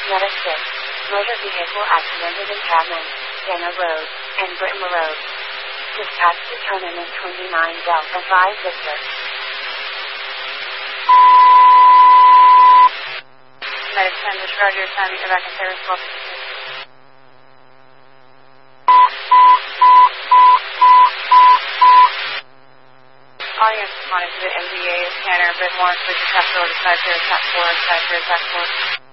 Meta 6. Motor vehicle accident in Cabman, Dana Road, and Britma Road. Dispatch to Tournament 29 Delta 5 Victor. Meta 10, disregard your assignment, you're back in service, welcome to audience responding to the MDA scanner a bit more, so we just have to decide here, attack 4, attack 4.